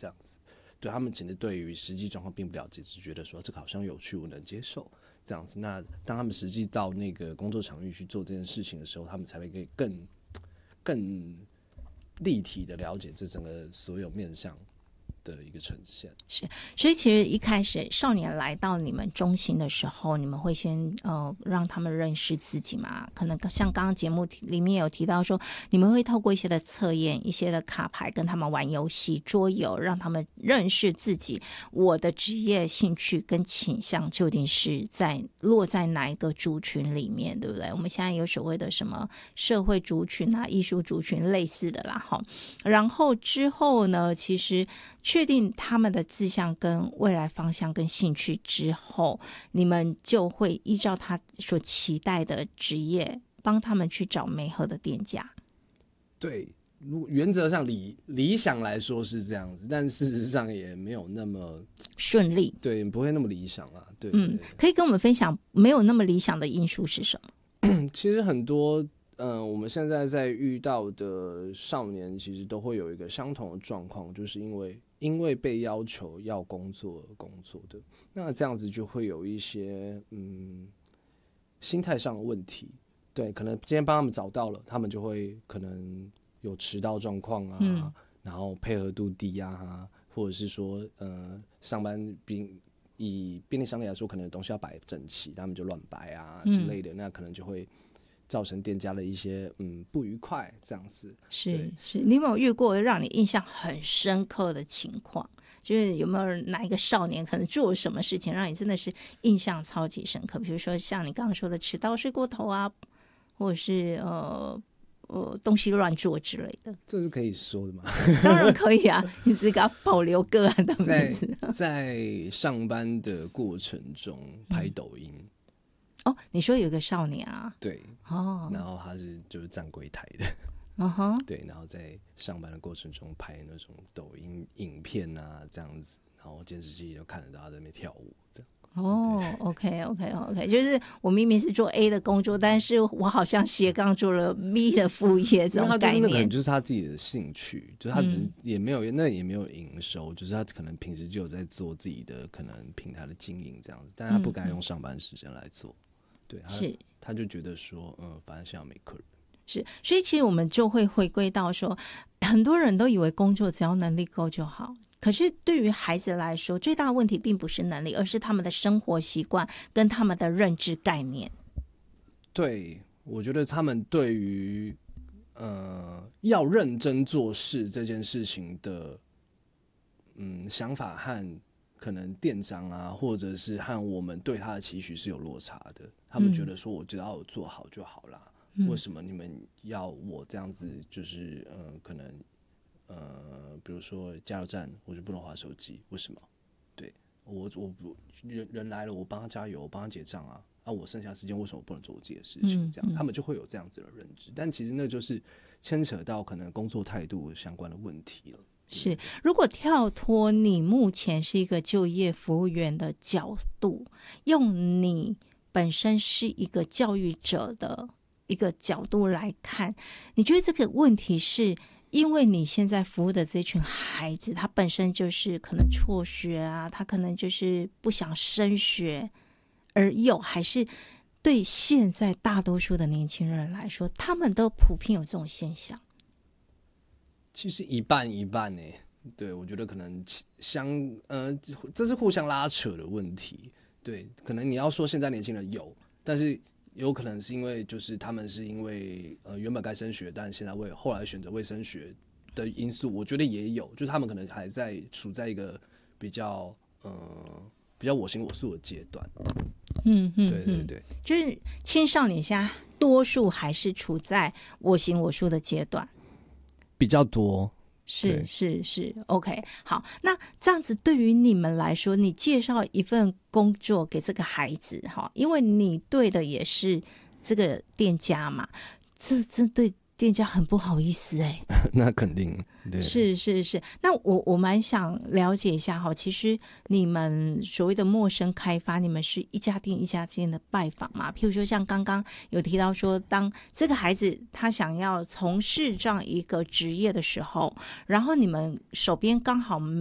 这样子。对，他们其实对于实际状况并不了解，只觉得说这个好像有趣，我能接受这样子。那当他们实际到那个工作场域去做这件事情的时候，他们才会可以更立体的了解这整个所有面向的一个呈现。 是，所以其实一开始少年来到你们中心的时候，你们会先让他们认识自己嘛？可能像刚刚节目里面有提到说，你们会透过一些的测验、一些的卡牌，跟他们玩游戏、桌游，让他们认识自己。我的职业兴趣跟倾向究竟是落在哪一个族群里面，对不对？我们现在有所谓的什么社会族群啊、艺术族群类似的啦，哈。然后之后呢，其实确定他们的志向跟未来方向跟兴趣之后，你们就会依照他所期待的职业，帮他们去找媒合的店家。 对，原则上理想来说是这样子，但事实上也没有那么顺利。 对，不会那么理想啦。对， 可以跟我们分享没有那么理想的因素是什么？ 其实很多我们现在在遇到的少年，其实都会有一个相同的状况，就是因为被要求要工作而工作的，那这样子就会有一些心态上的问题。对，可能今天帮他们找到了，他们就会可能有迟到状况啊，然后配合度低啊，或者是说上班以便利商店来说，可能东西要摆整齐，他们就乱摆啊之类的，那可能就会造成店家的一些不愉快这样子。 是，你有没有遇过让你印象很深刻的情况？就是有没有哪一个少年可能做了什么事情让你真的是印象超级深刻？比如说像你刚刚说的迟到、睡过头啊，或者是东西乱做之类的。 这是可以说的吗？ 当然可以啊，你只是给他保留个案的名字。 在上班的过程中拍抖音。 哦，你说有个少年啊？ 对，然后他就是站柜台的，对，然后在上班的过程中拍那种抖音影片啊，这样子，然后监视器就看得到他在那边跳舞，这样。 OK， 就是我明明是做 A 的工作，但是我好像斜杠做了 B 的副业，这种概念。 因为他就是那个就是他自己的兴趣，就是他也没有营收，就是他可能平时就有在做自己的可能平台的经营这样子，但他不该用上班时间来做。对，他就觉得说，反正现在没客人。 是，所以其实我们就会回归到说，很多人都以为工作只要能力够就好，可是对于孩子来说，最大的问题并不是能力，而是他们的生活习惯跟他们的认知概念。 对，我觉得他们对于要认真做事这件事情的想法和可能店长啊，或者是和我们对他的期许是有落差的。他们觉得说，我只要有做好就好啦。为什么你们要我这样子？就是可能比如说加油站，我就不能滑手机，为什么？对，我人来了，我帮他加油，我帮他结账啊。我剩下时间为什么不能做我自己的事情？这样他们就会有这样子的认知。但其实那就是牵扯到可能工作态度相关的问题了。 是，如果跳脱你目前是一个就业服务员的角度，用你本身是一个教育者的一个角度来看，你觉得这个问题是因为你现在服务的这群孩子，他本身就是可能辍学啊，他可能就是不想升学而有，还是对现在大多数的年轻人来说，他们都普遍有这种现象？ 其实一半一半呢，对，我觉得可能这是互相拉扯的问题。对，可能你要说现在年轻人有，但是有可能是因为就是他们是因为原本该升学，但现在后来选择未升学的因素，我觉得也有，就是他们可能还在处在一个比较我行我素的阶段。对， 就是青少年现在多数还是处在我行我素的阶段。 比较多， 是 OK。 好，那这样子对于你们来说，你介绍一份工作给这个孩子，因为你对的也是这个店家嘛，这对店家很不好意思那肯定，对， 是。那我蛮想了解一下其实你们所谓的陌生开发，你们是一家店一家店的拜访嘛？譬如说像刚刚有提到说，当这个孩子他想要从事这样一个职业的时候，然后你们手边刚好